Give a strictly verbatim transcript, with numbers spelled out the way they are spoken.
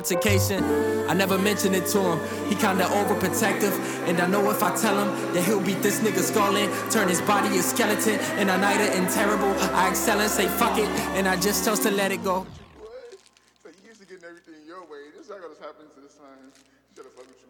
altercation. I never mentioned it to him. He kinda overprotective, and I know if I tell him that he'll beat this nigga skull in, turn his body a skeleton, and I night it and terrible. I excel and say fuck it, and I just chose to let it go. What? So you used to getting everything your way. This is how this happens to the signs. Shut the fuck with you.